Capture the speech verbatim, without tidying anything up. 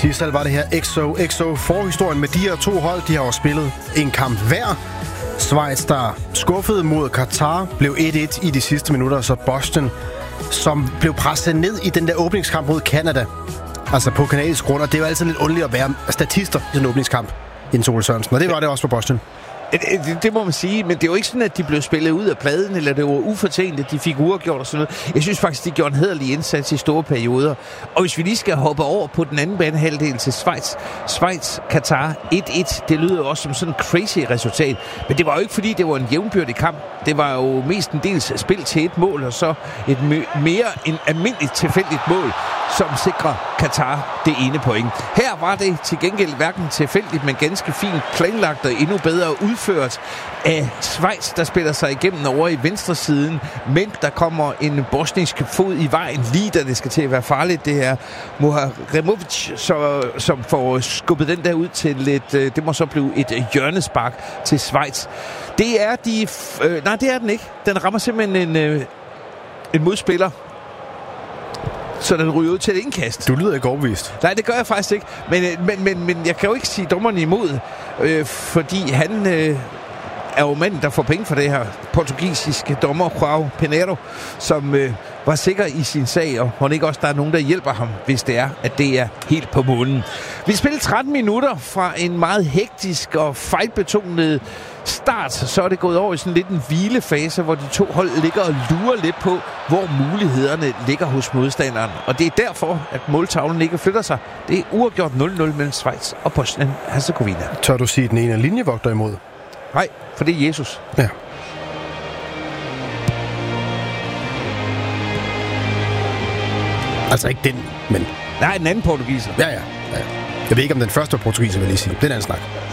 Sidst var det her X O X O forhistorien med de her to hold. De har jo spillet en kamp hver. Schweiz, der skuffede mod Katar, blev et et i de sidste minutter. Så Bosnien, som blev presset ned i den der åbningskamp mod Canada. Altså på kanadisk grund. Og det er jo altid lidt underligt at være statister i sådan en åbningskamp. Jens Ole Sørensen. Og det var det også for Bosnien. Det, det må man sige, men det er jo ikke sådan, at de blev spillet ud af pladen, eller det var ufortjent, at de fik uafgjort og sådan noget. Jeg synes faktisk, de gjorde en hæderlig indsats i store perioder. Og hvis vi lige skal hoppe over på den anden banehalvdel til Schweiz. Schweiz-Katar et et, det lyder jo også som sådan en crazy resultat. Men det var jo ikke, fordi det var en jævnbyrdig kamp. Det var jo mest en dels spil til et mål, og så et mø- mere en almindeligt tilfældigt mål, som sikrer Katar det ene point. Her var det til gengæld hverken tilfældigt, men ganske fint planlagt og endnu bedre udført af Schweiz, der spiller sig igennem over i venstre siden, men der kommer en bosnisk fod i vejen, lige da det skal til at være farligt. Det er Muharemovic, så, som får skubbet den der ud til et, det må så blive et hjørnespark til Schweiz. Det er de... Øh, nej, det er den ikke. Den rammer simpelthen en, øh, en modspiller, så den ryger ud til et indkast. Du lyder ikke overbevist. Nej, det gør jeg faktisk ikke. Men, men, men, men jeg kan jo ikke sige dommerne imod, øh, fordi han øh, er jo manden, der får penge for det her portugisiske dommer, João Pinheiro, som øh, var sikker i sin sag, og hun ikke også, der er nogen, der hjælper ham, hvis det er, at det er helt på månen. Vi spiller tretten minutter fra en meget hektisk og fejlbetonet start, så er det gået over i sådan lidt en hvilefase, hvor de to hold ligger og lurer lidt på, hvor mulighederne ligger hos modstanderen. Og det er derfor, at måltavlen ikke flytter sig. Det er uafgjort nul nul mellem Schweiz og Bosnien-Hercegovina. Tør du sige, den ene er linjevogter imod? Nej, for det er Jesus. Ja. Altså ikke den, men... Nej, en anden portugiser. Ja, ja, ja. Jeg ved ikke, om den første var portugiser, vil jeg lige sige. Det er en anden snak.